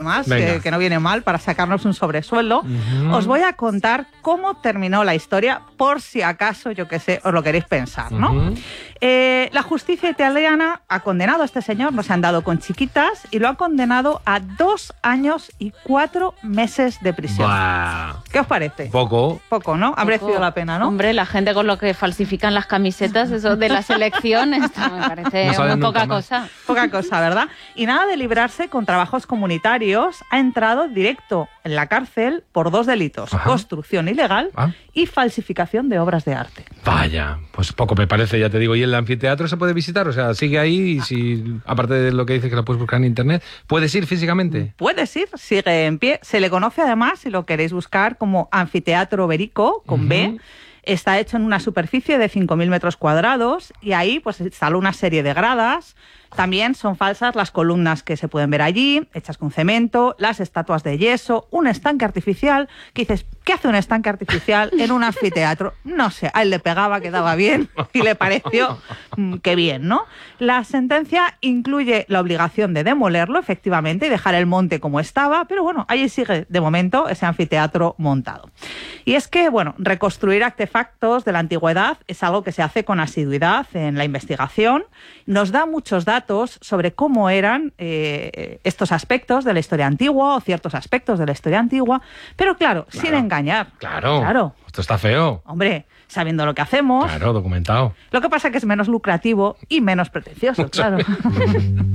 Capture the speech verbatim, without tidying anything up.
además, que, que no viene mal para sacarnos un sobresueldo, uh-huh. os voy a contar cómo terminó la historia, por si acaso, yo qué sé, os lo queréis pensar, ¿no? Uh-huh. Eh, la justicia italiana ha condenado a este señor, no se han dado con chiquitas, y lo ha condenado a dos años y cuatro meses de prisión. Buah. ¿Qué os parece? Poco. Poco, ¿no? Ha merecido la pena, ¿no? Hombre, la gente con lo que falsifican las camisetas, eso de la selección, esto me parece no muy poca más. cosa. Poca cosa, ¿verdad? Y nada de librarse con trabajos comunitarios, ha entrado directo en la cárcel por dos delitos: Ajá. construcción ilegal ¿Ah? y falsificación de obras de arte. Vaya, pues poco me parece, ya te digo. ¿Y el anfiteatro se puede visitar? O sea, sigue ahí y si, aparte de lo que dice que lo puedes buscar en internet, ¿puedes ir físicamente? Puedes ir, sigue en pie. Se le conoce además, si lo queréis buscar, como Anfiteatro Berico, con uh-huh. B. Está hecho en una superficie de cinco mil metros cuadrados y ahí pues instaló una serie de gradas. También son falsas las columnas que se pueden ver allí, hechas con cemento, las estatuas de yeso, un estanque artificial, que dices, ¿qué hace un estanque artificial en un anfiteatro? No sé, a él le pegaba, quedaba bien y le pareció mmm, que bien, ¿no? La sentencia incluye la obligación de demolerlo, efectivamente, y dejar el monte como estaba, pero bueno, allí sigue de momento ese anfiteatro montado. Y es que, bueno, reconstruir artefactos de la antigüedad es algo que se hace con asiduidad en la investigación, nos da muchos datos sobre cómo eran eh, estos aspectos de la historia antigua o ciertos aspectos de la historia antigua, pero claro, claro sin engañar. Claro, claro, esto está feo. Hombre, sabiendo lo que hacemos. Claro, documentado. Lo que pasa es que es menos lucrativo y menos pretencioso, claro.